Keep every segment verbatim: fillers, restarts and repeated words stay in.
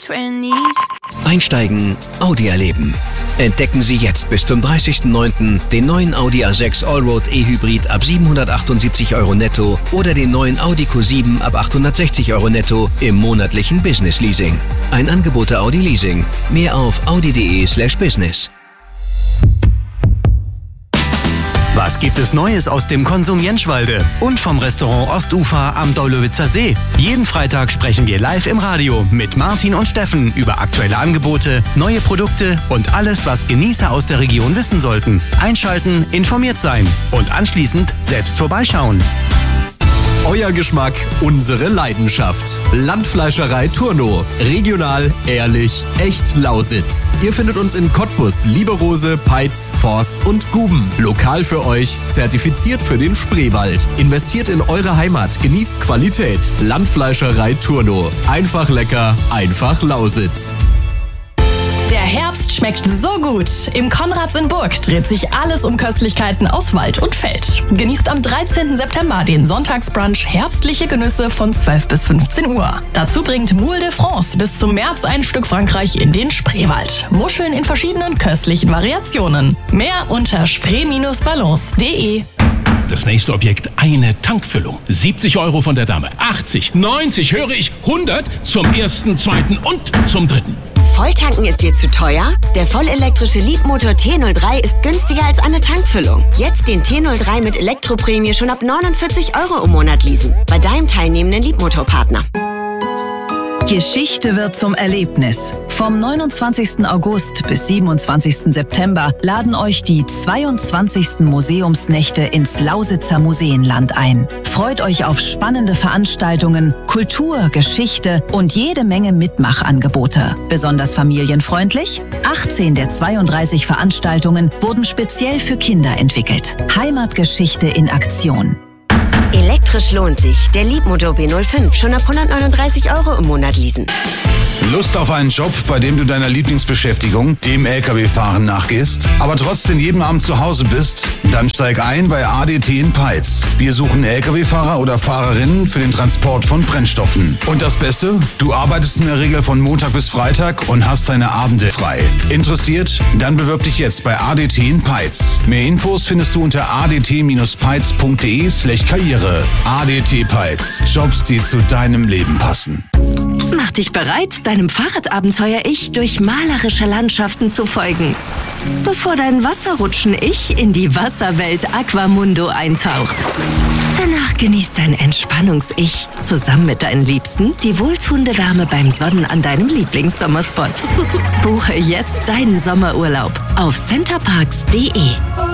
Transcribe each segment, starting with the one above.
twenties. Einsteigen, Audi erleben. Entdecken Sie jetzt bis zum dreißigsten neunten den neuen Audi A sechs Allroad E-Hybrid ab siebenhundertachtundsiebzig Euro netto oder den neuen Audi Q sieben ab achthundertsechzig Euro netto im monatlichen Business Leasing. Ein Angebot der Audi Leasing. Mehr auf audi.de slash business. Was gibt es Neues aus dem Konsum Jenschwalde und vom Restaurant Ostufer am Deulowitzer See? Jeden Freitag sprechen wir live im Radio mit Martin und Steffen über aktuelle Angebote, neue Produkte und alles, was Genießer aus der Region wissen sollten. Einschalten, informiert sein und anschließend selbst vorbeischauen. Euer Geschmack, unsere Leidenschaft. Landfleischerei Turno. Regional, ehrlich, echt Lausitz. Ihr findet uns in Cottbus, Lieberose, Peitz, Forst und Guben. Lokal für euch, zertifiziert für den Spreewald. Investiert in eure Heimat, genießt Qualität. Landfleischerei Turno. Einfach lecker, einfach Lausitz. Der Herbst schmeckt so gut. Im Konrads in Burg dreht sich alles um Köstlichkeiten aus Wald und Feld. Genießt am dreizehnten September den Sonntagsbrunch herbstliche Genüsse von zwölf bis fünfzehn Uhr. Dazu bringt Moule de France bis zum März ein Stück Frankreich in den Spreewald. Muscheln in verschiedenen köstlichen Variationen. Mehr unter spree Bindestrich balance punkt de. Das nächste Objekt, eine Tankfüllung. siebzig Euro von der Dame, achtzig, neunzig, höre ich, hundert zum ersten, zweiten und zum dritten. Volltanken ist dir zu teuer? Der vollelektrische Leapmotor T null drei ist günstiger als eine Tankfüllung. Jetzt den T null drei mit Elektroprämie schon ab neunundvierzig Euro im Monat leasen. Bei deinem teilnehmenden Leapmotor-Partner. Geschichte wird zum Erlebnis. Vom neunundzwanzigsten August bis siebenundzwanzigsten September laden euch die zweiundzwanzigsten Museumsnächte ins Lausitzer Museenland ein. Freut euch auf spannende Veranstaltungen, Kultur, Geschichte und jede Menge Mitmachangebote. Besonders familienfreundlich? achtzehn der zweiunddreißig Veranstaltungen wurden speziell für Kinder entwickelt. Heimatgeschichte in Aktion. Elektrisch lohnt sich. Der Leapmotor B null fünf schon ab hundertneununddreißig Euro im Monat leasen. Lust auf einen Job, bei dem du deiner Lieblingsbeschäftigung, dem L K W-Fahren, nachgehst, aber trotzdem jeden Abend zu Hause bist? Dann steig ein bei A D T in Peitz. Wir suchen L K W-Fahrer oder Fahrerinnen für den Transport von Brennstoffen. Und das Beste? Du arbeitest in der Regel von Montag bis Freitag und hast deine Abende frei. Interessiert? Dann bewirb dich jetzt bei A D T in Peitz. Mehr Infos findest du unter adt-peitz.de slash karriere. A D T Peitz. Jobs, die zu deinem Leben passen. Mach dich bereit, deinem Fahrradabenteuer-Ich durch malerische Landschaften zu folgen. Bevor dein Wasserrutschen-Ich in die Wasserwelt Aquamundo eintaucht. Danach genießt dein Entspannungs-Ich zusammen mit deinen Liebsten die wohltuende Wärme beim Sonnen an deinem Lieblingssommerspot. Buche jetzt deinen Sommerurlaub auf centerparks punkt de.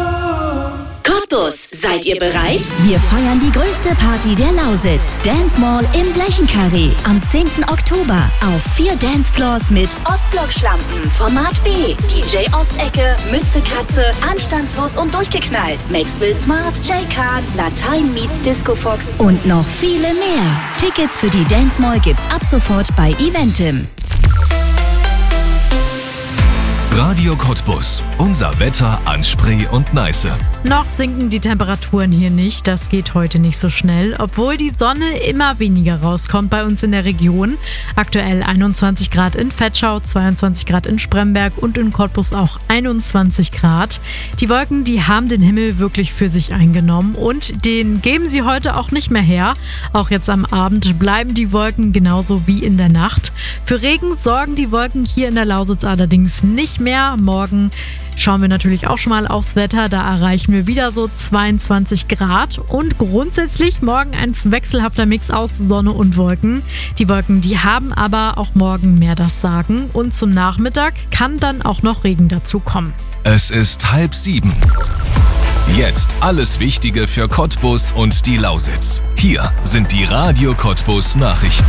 Cottbus, seid ihr bereit? Wir feiern die größte Party der Lausitz. Dance Mall im Blechenkarree. Am zehnten Oktober auf vier Dancefloors mit Ostblock-Schlampen, Format B, D J Ostecke, Mütze Katze, Anstandslos und durchgeknallt, Maxwell Smart, Jay Khan, Latein meets Disco Fox und noch viele mehr. Tickets für die Dance Mall gibt's ab sofort bei Eventim. Radio Cottbus. Unser Wetter an Spree und Neiße. Noch sinken die Temperaturen hier nicht. Das geht heute nicht so schnell, obwohl die Sonne immer weniger rauskommt bei uns in der Region. Aktuell einundzwanzig Grad in Vetschau, zweiundzwanzig Grad in Spremberg und in Cottbus auch einundzwanzig Grad. Die Wolken, die haben den Himmel wirklich für sich eingenommen und den geben sie heute auch nicht mehr her. Auch jetzt am Abend bleiben die Wolken genauso wie in der Nacht. Für Regen sorgen die Wolken hier in der Lausitz allerdings nicht mehr. Mehr. Morgen schauen wir natürlich auch schon mal aufs Wetter. Da erreichen wir wieder so zweiundzwanzig Grad und grundsätzlich morgen ein wechselhafter Mix aus Sonne und Wolken. Die Wolken, die haben aber auch morgen mehr das Sagen und zum Nachmittag kann dann auch noch Regen dazu kommen. Es ist halb sieben. Jetzt alles Wichtige für Cottbus und die Lausitz. Hier sind die Radio Cottbus Nachrichten.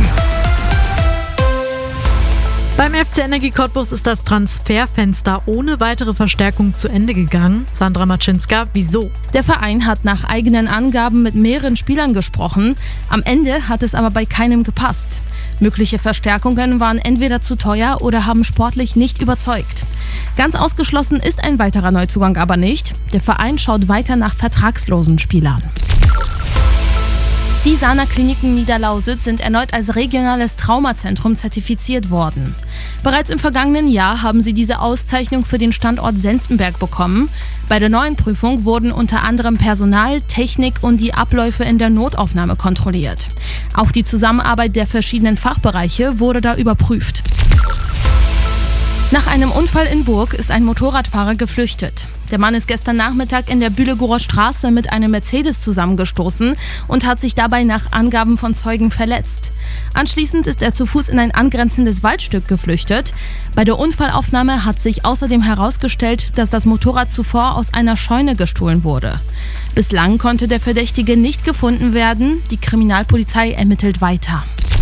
Beim F C Energie Cottbus ist das Transferfenster ohne weitere Verstärkung zu Ende gegangen. Sandra Maczynska, wieso? Der Verein hat nach eigenen Angaben mit mehreren Spielern gesprochen. Am Ende hat es aber bei keinem gepasst. Mögliche Verstärkungen waren entweder zu teuer oder haben sportlich nicht überzeugt. Ganz ausgeschlossen ist ein weiterer Neuzugang aber nicht. Der Verein schaut weiter nach vertragslosen Spielern. Die Sana Kliniken Niederlausitz sind erneut als regionales Traumazentrum zertifiziert worden. Bereits im vergangenen Jahr haben sie diese Auszeichnung für den Standort Senftenberg bekommen. Bei der neuen Prüfung wurden unter anderem Personal, Technik und die Abläufe in der Notaufnahme kontrolliert. Auch die Zusammenarbeit der verschiedenen Fachbereiche wurde da überprüft. Nach einem Unfall in Burg ist ein Motorradfahrer geflüchtet. Der Mann ist gestern Nachmittag in der Bühlegurer Straße mit einem Mercedes zusammengestoßen und hat sich dabei nach Angaben von Zeugen verletzt. Anschließend ist er zu Fuß in ein angrenzendes Waldstück geflüchtet. Bei der Unfallaufnahme hat sich außerdem herausgestellt, dass das Motorrad zuvor aus einer Scheune gestohlen wurde. Bislang konnte der Verdächtige nicht gefunden werden. Die Kriminalpolizei ermittelt weiter.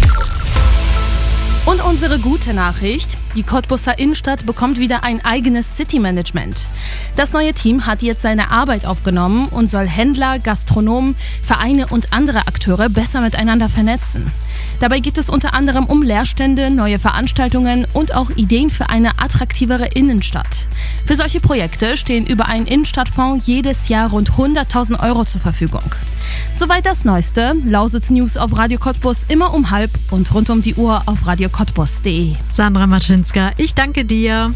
Und unsere gute Nachricht: Die Cottbuser Innenstadt bekommt wieder ein eigenes City-Management. Das neue Team hat jetzt seine Arbeit aufgenommen und soll Händler, Gastronomen, Vereine und andere Akteure besser miteinander vernetzen. Dabei geht es unter anderem um Leerstände, neue Veranstaltungen und auch Ideen für eine attraktivere Innenstadt. Für solche Projekte stehen über einen Innenstadtfonds jedes Jahr rund hunderttausend Euro zur Verfügung. Soweit das Neueste. Lausitz News auf Radio Cottbus immer um halb und rund um die Uhr auf radio cottbus punkt de. Sandra Matschinska, ich danke dir.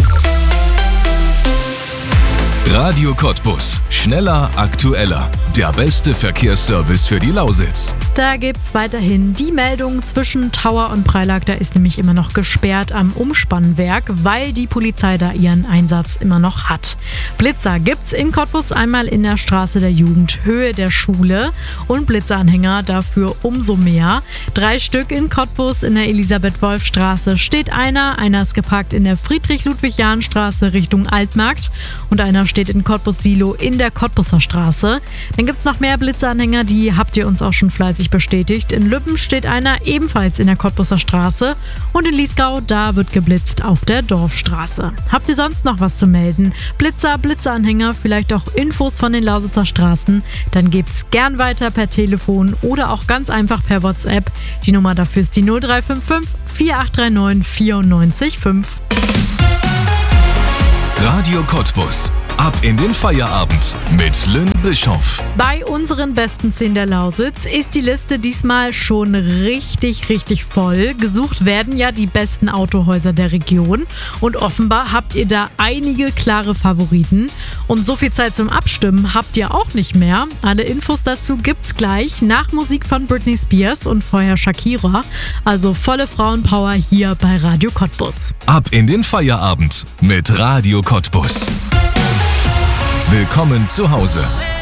Radio Cottbus. Schneller, aktueller. Der beste Verkehrsservice für die Lausitz. Da gibt's weiterhin die Meldung, zwischen Tauer und Preilack, da ist nämlich immer noch gesperrt am Umspannwerk, weil die Polizei da ihren Einsatz immer noch hat. Blitzer gibt's in Cottbus einmal in der Straße der Jugend, Höhe der Schule, und Blitzeranhänger dafür umso mehr. Drei Stück in Cottbus in der Elisabeth-Wolf-Straße steht einer, einer ist geparkt in der Friedrich-Ludwig-Jahn-Straße Richtung Altmarkt und einer steht in Cottbus-Silo in der Cottbuser Straße. Dann gibt's noch mehr Blitzeranhänger, die habt ihr uns auch schon fleißig bestätigt. In Lübben steht einer ebenfalls in der Cottbuser Straße und in Liesgau, da wird geblitzt auf der Dorfstraße. Habt ihr sonst noch was zu melden? Blitzer, Blitzeranhänger, vielleicht auch Infos von den Lausitzer Straßen? Dann gebt's gern weiter per Telefon oder auch ganz einfach per WhatsApp. Die Nummer dafür ist die null drei fünf fünf, vier acht drei neun, vier neun fünf. Radio Cottbus. Ab in den Feierabend mit Lynn Bischoff. Bei unseren besten zehn der Lausitz ist die Liste diesmal schon richtig, richtig voll. Gesucht werden ja die besten Autohäuser der Region und offenbar habt ihr da einige klare Favoriten. Und so viel Zeit zum Abstimmen habt ihr auch nicht mehr. Alle Infos dazu gibt's gleich nach Musik von Britney Spears und vorher Shakira. Also volle Frauenpower hier bei Radio Cottbus. Ab in den Feierabend mit Radio Cottbus. Willkommen zu Hause.